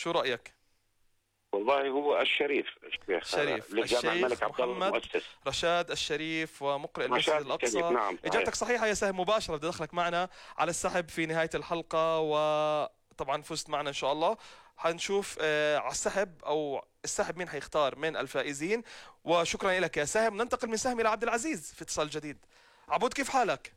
شو رأيك؟ والله هو الشريف شريف لجامع الشيخ الملك عبد الله محمد المؤسس. رشاد الشريف ومقرئ المسجد رشاد الشريف، الأقصى. نعم صحيح. إجابتك صحيحة يا سهم، مباشرة بدي أدخلك معنا على السحب في نهاية الحلقة، وطبعا فزت معنا إن شاء الله. حنشوف على السحب أو السحب مين حيختار من الفائزين. وشكرا لك يا سهم. ننتقل من سهم إلى عبد العزيز في اتصال جديد. عبود كيف حالك؟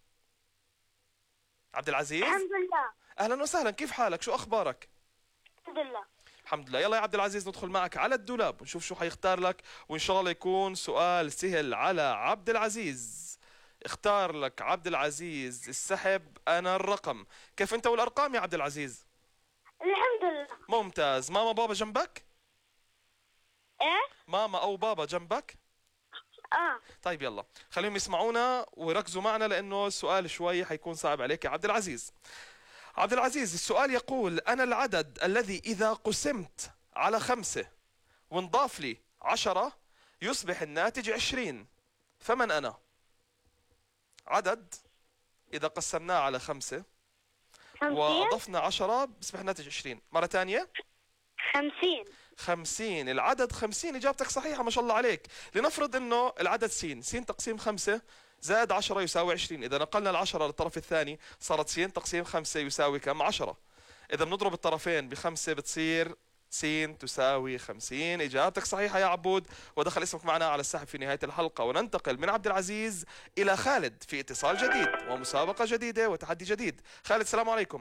عبد العزيز الحمد لله. أهلا وسهلا، كيف حالك؟ شو أخبارك؟ الحمد لله. الحمد لله. يلا يا عبد العزيز ندخل معك على الدولاب ونشوف شو حيختار لك، وإن شاء الله يكون سؤال سهل على عبد العزيز. اختار لك عبد العزيز السحب أنا الرقم. كيف أنت والأرقام يا عبد العزيز؟ الحمد لله. ممتاز. ماما بابا جنبك؟ ايه؟ ماما أو بابا جنبك؟ طيب يلا خليهم يسمعونا ويركزوا معنا لأنه السؤال شوي حيكون صعب عليك يا عبد العزيز. عبد العزيز السؤال يقول: أنا العدد الذي إذا قسمت على 5 وانضاف لي 10 يصبح الناتج 20، فمن أنا؟ عدد إذا قسمناه على 5 وأضفنا 10 بيصبح الناتج 20. مرة ثانية. 50. 50. العدد 50. إجابتك صحيحة ما شاء الله عليك. لنفرض أنه العدد س تقسيم 5 زائد 10 يساوي 20. إذا نقلنا العشرة للطرف الثاني صارت س تقسيم 5 يساوي كم؟ 10. إذا بنضرب الطرفين ب5 بتصير س تساوي 50. إجابتك صحيحة يا عبود، ودخل اسمك معنا على السحب في نهاية الحلقة. وننتقل من عبد العزيز إلى خالد في اتصال جديد ومسابقة جديدة وتحدي جديد. خالد السلام عليكم.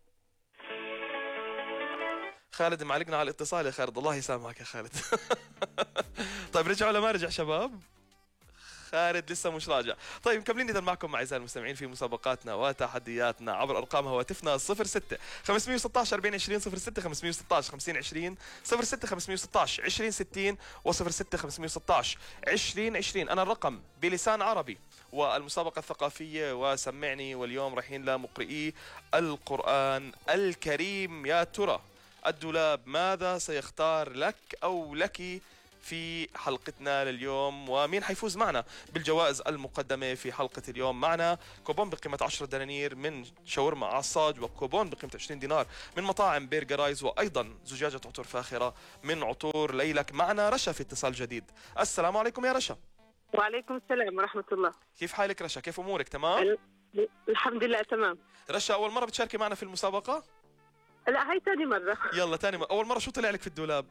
خالد معلقنا على الاتصال يا خالد، الله يسامحك يا خالد. طيب رجع ولا ما رجع شباب؟ خالد لسه مش راجع. طيب مكملين إذا معكم أعزائي المستمعين في مسابقاتنا وتحدياتنا عبر أرقام هواتفنا 06 516 40 20 06 516 50 20 06 516 20 60 و06 516 20 20. أنا الرقم بلسان عربي والمسابقة الثقافية وسمعني، واليوم رايحين لمقرئي القرآن الكريم. يا ترى الدولاب ماذا سيختار لك أو لك في حلقتنا لليوم، ومين حيفوز معنا بالجوائز المقدمة في حلقة اليوم؟ معنا كوبون بقيمة 10 دنانير من شاورما عصاج، وكوبون بقيمة 20 دينار من مطاعم برجرايز، وأيضا زجاجة عطور فاخرة من عطور ليلك. معنا رشا في اتصال جديد. السلام عليكم يا رشا. وعليكم السلام ورحمة الله. كيف حالك رشا؟ كيف أمورك؟ تمام؟ الحمد لله تمام. رشا أول مرة بتشاركي معنا في المسابقة؟ لا هاي ثاني مرة. يلا ثاني مرة. أول مرة شو طلع لك في الدولاب؟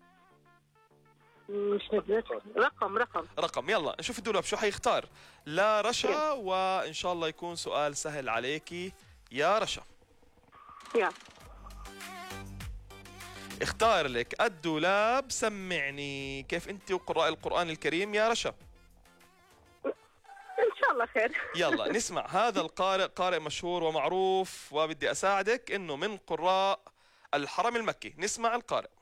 مش رقم. يلا نشوف الدولاب شو حيختار لا رشا، وإن شاء الله يكون سؤال سهل عليكي يا رشا. يلا اختار لك الدولاب سمعني. كيف انت وقراء القرآن الكريم يا رشا؟ ان شاء الله خير. يلا نسمع. هذا القارئ قارئ مشهور ومعروف، وبدي أساعدك انه من قراء الحرم المكي. نسمع القارئ.